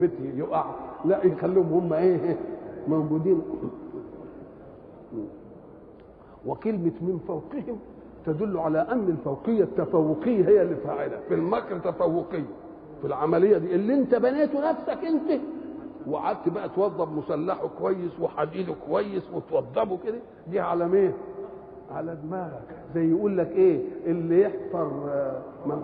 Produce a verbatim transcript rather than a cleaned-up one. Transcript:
يقع، لا يخليهم هم ايه موجودين. وكلمة من فوقهم تدل على أن الفوقية التفوقية هي اللي فاعلة في المكر، تفوقية في العملية دي اللي انت بنيته نفسك انت، وقعدت بقى توظب مسلحه كويس وحديده كويس وتوظبه كده، دي على مين؟ على دماغك. زي يقول لك ايه اللي يحفر